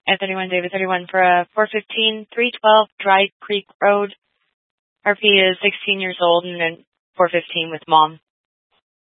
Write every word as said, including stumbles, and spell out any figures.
F thirty-one, David thirty-one for a four fifteen, three twelve Dry Creek Road. R P is sixteen years old and then four fifteen with mom.